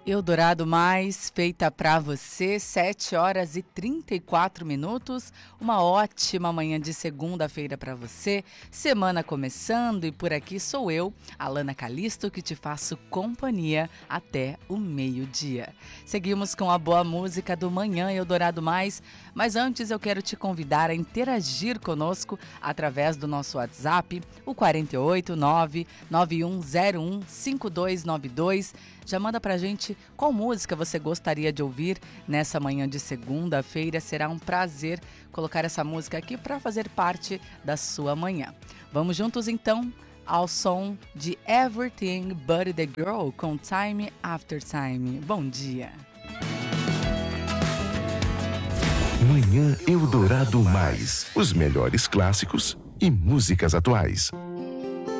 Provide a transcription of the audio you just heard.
Eldorado Mais, feita pra você, 7 horas e 34 minutos. Uma ótima manhã de segunda-feira pra você. Semana começando e por aqui sou eu, Alana Calisto, que te faço companhia até o meio-dia. Seguimos com a boa música do Manhã Eldorado Mais, mas antes eu quero te convidar a interagir conosco através do nosso WhatsApp, o 489-9101-5292. Já manda pra gente qual música você gostaria de ouvir nessa manhã de segunda-feira. Será um prazer colocar essa música aqui para fazer parte da sua manhã. Vamos juntos então ao som de Everything But The Girl com Time After Time. Bom dia! Manhã Eldorado Mais, os melhores clássicos e músicas atuais.